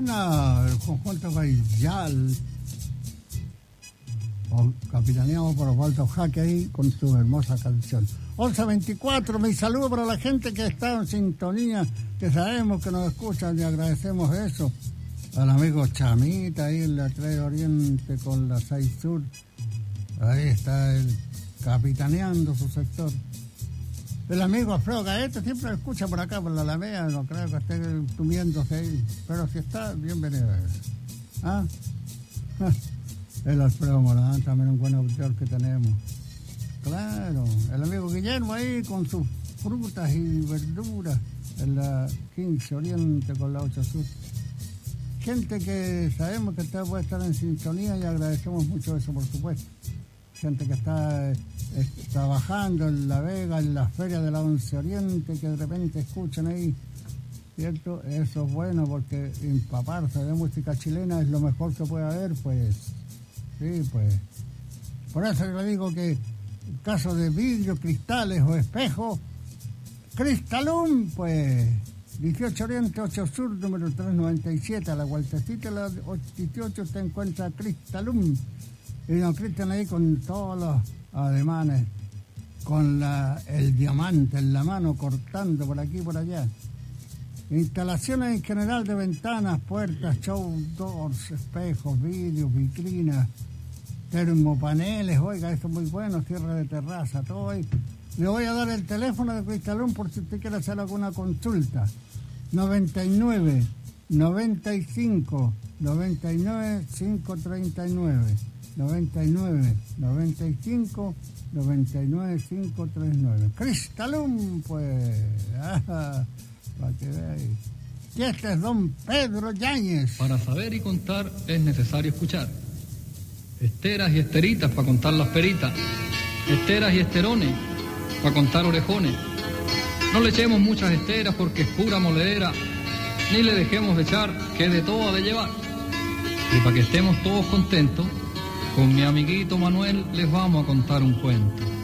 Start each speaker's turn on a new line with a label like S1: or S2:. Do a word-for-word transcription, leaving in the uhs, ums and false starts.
S1: suena el conjunto Gayal, capitaneado por Osvaldo Jaque ahí con su hermosa canción. once veinticuatro, mi saludo para la gente que está en sintonía, que sabemos que nos escuchan y agradecemos eso. Al amigo Chamita ahí en la tres Oriente con la seis Sur. Ahí está él capitaneando su sector. El amigo Alfredo Gaete siempre lo escucha por acá, por la Alameda, no creo que esté tumiéndose ahí. Pero si está, bienvenido. ¿Ah? El Alfredo Morán, también un buen auditor que tenemos. Claro, el amigo Guillermo ahí con sus frutas y verduras en la quince Oriente con la ocho Sur. Gente que sabemos que está, puede estar en sintonía y agradecemos mucho eso, por supuesto. Gente que está eh, trabajando en La Vega, en la feria de la once Oriente, que de repente escuchan ahí, ¿cierto? Eso es bueno porque empaparse de música chilena es lo mejor que puede haber, pues. Sí, pues. Por eso le digo que en caso de vidrio, cristales o espejos, Cristalum, pues, dieciocho Oriente, ocho Sur, número trescientos noventa y siete, a la vueltecita de la dieciocho te encuentra Cristalum. Y nos Cristian ahí con todos los ademanes, con la, el diamante en la mano, cortando por aquí y por allá. Instalaciones en general de ventanas, puertas, show doors, espejos, vidrios, vitrinas, termopaneles, oiga, eso es muy bueno, cierre de terraza, todo ahí. Le voy a dar el teléfono de Cristalum por si usted quiere hacer alguna consulta. noventa y nueve, noventa y cinco, noventa y nueve, quinientos treinta y nueve. noventa y nueve, noventa y cinco, noventa y nueve, quinientos treinta y nueve. Cristalum, pues. Ah, para que veáis. Y este es don Pedro Yáñez.
S2: Para saber y contar es necesario escuchar. Esteras y esteritas para contar las peritas. Esteras y esterones para contar orejones. No le echemos muchas esteras porque es pura moledera. Ni le dejemos de echar que de todo ha de llevar. Y para que estemos todos contentos, con mi amiguito Manuel les vamos a contar un cuento.